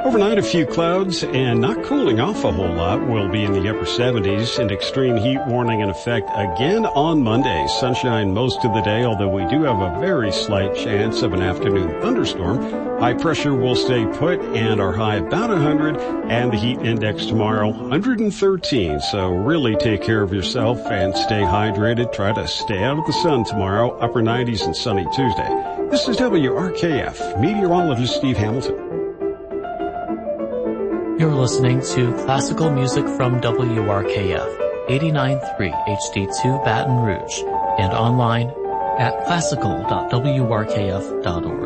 Overnight, a few clouds and not cooling off a whole lot. We'll be in the upper 70s, and extreme heat warning in effect again on Monday. Sunshine most of the day, although we do have a very slight chance of an afternoon thunderstorm. High pressure will stay put, and our high about 100, and the heat index tomorrow 113. So really take care of yourself and stay hydrated. Try to stay out of the sun tomorrow. Upper 90s and sunny Tuesday. This is WRKF meteorologist Steve Hamilton. You're listening to classical music from WRKF 89.3 HD2 Baton Rouge and online at classical.wrkf.org.